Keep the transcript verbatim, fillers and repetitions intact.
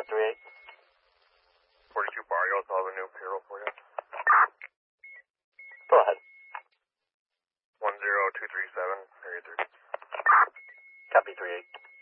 three eight. forty-two Barrios, I'll have a new payroll for you. Go ahead. one zero two three seven, area three. Copy three eight.